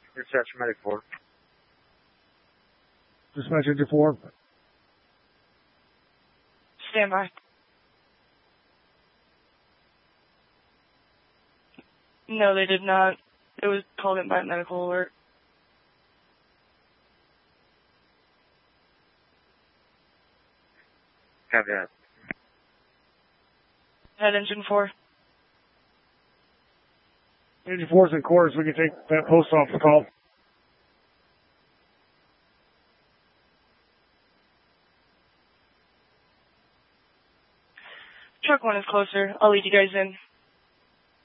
Dispatch Medic 4. Dispatch Engine 4. Stand by. No, they did not. It was called in by medical alert. Copy that. Head Engine 4. Engine 4's in quarters. We can take that post off the call. Truck 1 is closer. I'll lead you guys in.